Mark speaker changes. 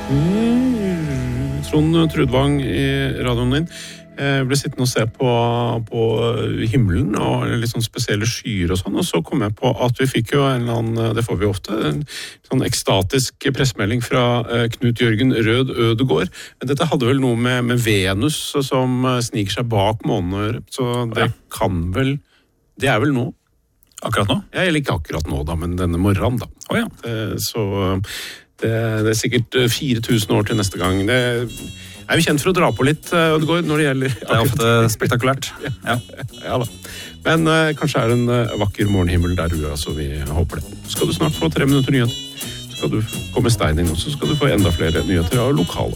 Speaker 1: Trond Trudvang i radioen din ble sittende og se på himmelen og litt sånn spesielle skyer og sånn, og så kom jeg på at vi fikk jo en eller annen, det får vi ofte, en sånn ekstatisk pressemelding fra Knut Jørgen Rød Ødegård. Men dette hadde vel noe med Venus som sniker seg bak månen, så det kan vel, det er vel nå.
Speaker 2: Akkurat nå?
Speaker 1: Ja, eller ikke akkurat nå da, men denne morgenen da. Så det er sikkert 4000 år til neste gang. Det er jo kjent for å dra på litt, Ødegård, når det gjelder...
Speaker 2: Det er ofte spektakulært.
Speaker 1: Ja da. Men kanskje er det en vakker morgenhimmel der du, altså vi håper det. Så skal du snart få 3 minutter nyheter. Så skal du komme stein inn, og så skal du få enda flere nyheter av lokale.